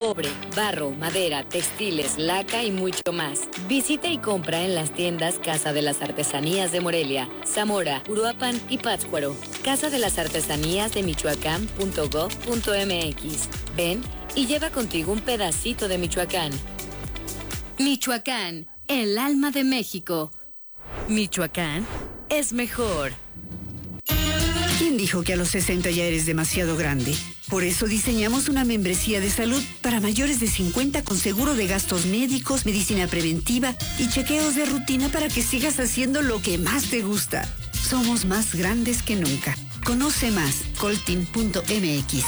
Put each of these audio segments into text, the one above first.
cobre, barro, madera, textiles, laca y mucho más. Visita y compra en las tiendas Casa de las Artesanías de Morelia, Zamora, Uruapan y Pátzcuaro. Casa de las Artesanías de Michoacán.gov.mx. Ven y lleva contigo un pedacito de Michoacán. Michoacán, el alma de México. Michoacán es mejor. ¿Quién dijo que a los 60 ya eres demasiado grande? Por eso diseñamos una membresía de salud para mayores de 50 con seguro de gastos médicos, medicina preventiva y chequeos de rutina para que sigas haciendo lo que más te gusta. Somos más grandes que nunca. Conoce más, coltin.mx.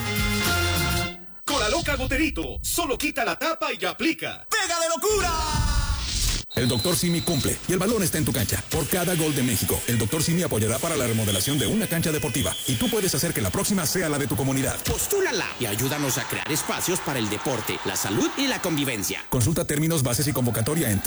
Cola Loca Goterito, solo quita la tapa y aplica. ¡Pega de locura! El Dr. Simi cumple y el balón está en tu cancha. Por cada gol de México, el Dr. Simi apoyará para la remodelación de una cancha deportiva y tú puedes hacer que la próxima sea la de tu comunidad. Postúlala y ayúdanos a crear espacios para el deporte, la salud y la convivencia. Consulta términos, bases y convocatoria en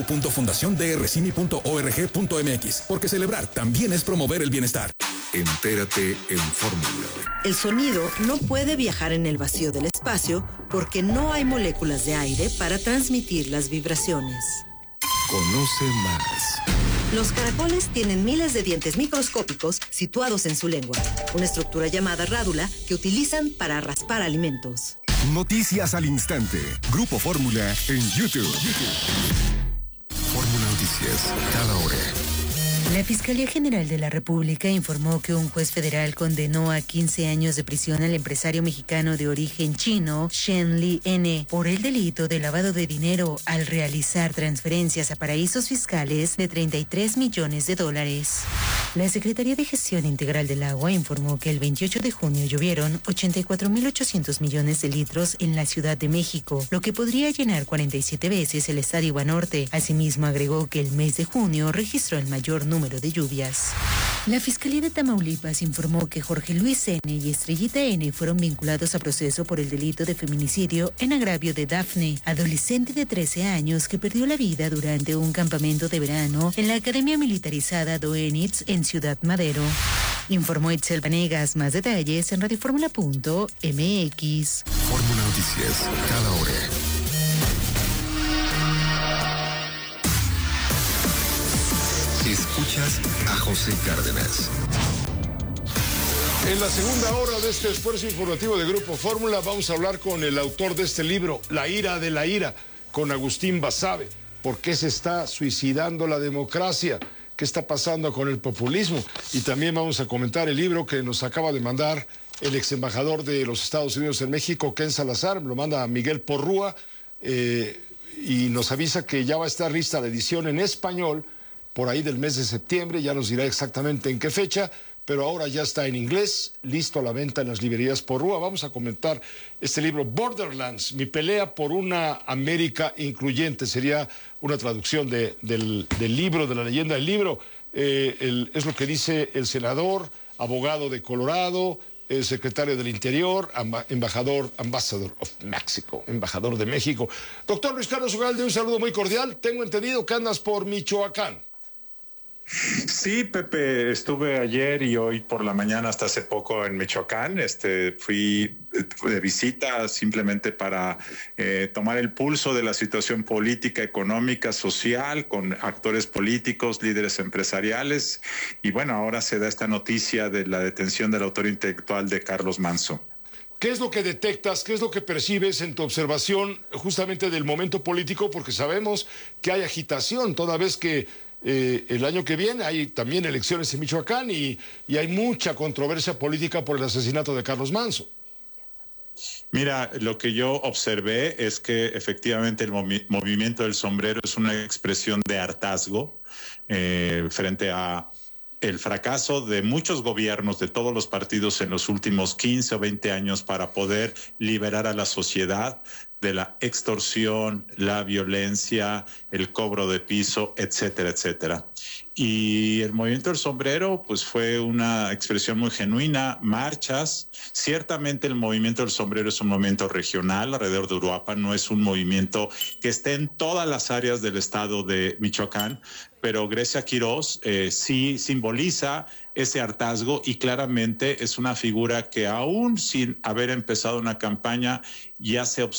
www.fundaciondrcimi.org.mx, porque celebrar también es promover el bienestar. Entérate en Fórmula. El sonido no puede viajar en el vacío del espacio porque no hay moléculas de aire para transmitir las vibraciones. Conoce más. Los caracoles tienen miles de dientes microscópicos situados en su lengua, una estructura llamada rádula que utilizan para raspar alimentos. Noticias al instante. Grupo Fórmula en YouTube. Fórmula Noticias, cada hora. La Fiscalía General de la República informó que un juez federal condenó a 15 años de prisión al empresario mexicano de origen chino, Shen Li N, por el delito de lavado de dinero al realizar transferencias a paraísos fiscales de $33 millones. La Secretaría de Gestión Integral del Agua informó que el 28 de junio llovieron 84.800 millones de litros en la Ciudad de México, lo que podría llenar 47 veces el Estadio Banorte. Asimismo, agregó que el mes de junio registró el mayor número de lluvias. La Fiscalía de Tamaulipas informó que Jorge Luis N. y Estrellita N. fueron vinculados a proceso por el delito de feminicidio en agravio de Dafne, adolescente de 13 años que perdió la vida durante un campamento de verano en la Academia Militarizada Doenitz en Ciudad Madero. Informó Itzel Vanegas. Más detalles en radioformula.mx. Fórmula Noticias, cada hora. Escuchas a José Cárdenas. En la segunda hora de este esfuerzo informativo de Grupo Fórmula vamos a hablar con el autor de este libro, La ira de la ira, con Agustín Basabe. ¿Por qué se está suicidando la democracia? ¿Qué está pasando con el populismo? Y también vamos a comentar el libro que nos acaba de mandar el ex embajador de los Estados Unidos en México, Ken Salazar, lo manda a Miguel Porrúa, y nos avisa que ya va a estar lista la edición en español por ahí del mes de septiembre, ya nos dirá exactamente en qué fecha, pero ahora ya está en inglés, listo a la venta en las librerías Porrúa. Vamos a comentar este libro, Borderlands, mi pelea por una América incluyente, sería una traducción del libro, de la leyenda del libro. Es lo que dice el senador, abogado de Colorado, el secretario del Interior, ambassador of Mexico, embajador de México. Doctor Luis Carlos Ugalde, un saludo muy cordial. Tengo entendido que andas por Michoacán. Sí, Pepe, estuve ayer y hoy por la mañana hasta hace poco en Michoacán. Fui de visita simplemente para tomar el pulso de la situación política, económica, social, con actores políticos, líderes empresariales. Y bueno, ahora se da esta noticia de la detención del autor intelectual de Carlos Manzo. ¿Qué es lo que detectas, qué es lo que percibes en tu observación justamente del momento político? Porque sabemos que hay agitación, toda vez que el año que viene hay también elecciones en Michoacán y hay mucha controversia política por el asesinato de Carlos Manzo. Mira, lo que yo observé es que efectivamente el movimiento del sombrero es una expresión de hartazgo frente a el fracaso de muchos gobiernos de todos los partidos en los últimos 15 o 20 años para poder liberar a la sociedad de la extorsión, la violencia, el cobro de piso, etcétera, etcétera. Y el movimiento del sombrero, pues fue una expresión muy genuina, marchas. Ciertamente el movimiento del sombrero es un movimiento regional alrededor de Uruapan, no es un movimiento que esté en todas las áreas del estado de Michoacán, pero Grecia Quirós sí simboliza ese hartazgo y claramente es una figura que aún sin haber empezado una campaña ya se observa